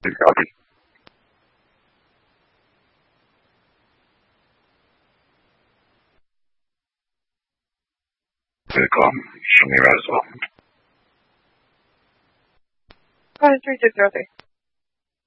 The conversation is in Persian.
Copy. Viacom, show me your as well. 53603.